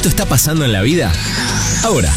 Esto está pasando en la vida ahora.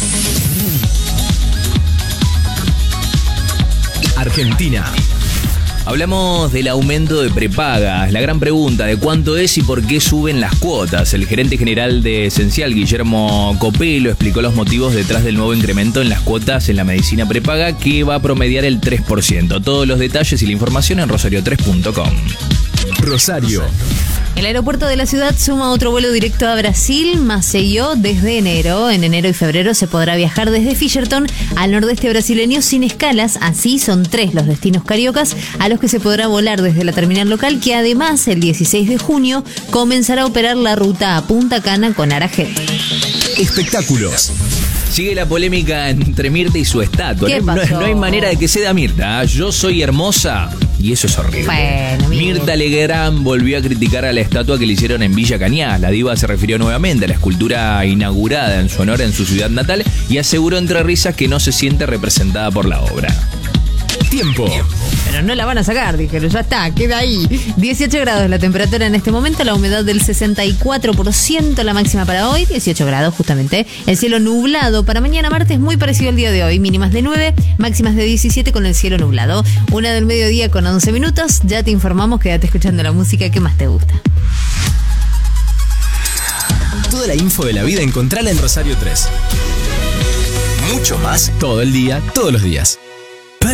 Argentina. Hablamos del aumento de prepagas, la gran pregunta de cuánto es y por qué suben las cuotas. El gerente general de Esencial, Guillermo Copelo, explicó los motivos detrás del nuevo incremento en las cuotas en la medicina prepaga que va a promediar el 3%. Todos los detalles y la información en rosario3.com. Rosario. El aeropuerto de la ciudad suma otro vuelo directo a Brasil, Maceió, desde enero. En enero y febrero se podrá viajar desde Fisherton al nordeste brasileño sin escalas. Así son 3 los destinos cariocas a los que se podrá volar desde la terminal local, que además el 16 de junio comenzará a operar la ruta a Punta Cana con Arajet. Espectáculos. Sigue la polémica entre Mirta y su estatua. ¿Qué pasó? No hay manera de que ceda Mirta. Yo soy hermosa y eso es horrible. Bueno, Mirta Legrand volvió a criticar a la estatua que le hicieron en Villa Cañas. La diva se refirió nuevamente a la escultura inaugurada en su honor en su ciudad natal y aseguró entre risas que no se siente representada por la obra. Tiempo. Pero no la van a sacar, dijeron, ya está, queda ahí. 18 grados la temperatura en este momento, la humedad del 64%, la máxima para hoy, 18 grados justamente. El cielo nublado para mañana martes, muy parecido al día de hoy, mínimas de 9, máximas de 17 con el cielo nublado. 1 del mediodía con 11 minutos, ya te informamos, quédate escuchando la música que más te gusta. Toda la info de la vida encontrala en Rosario 3. Mucho más todo el día, todos los días.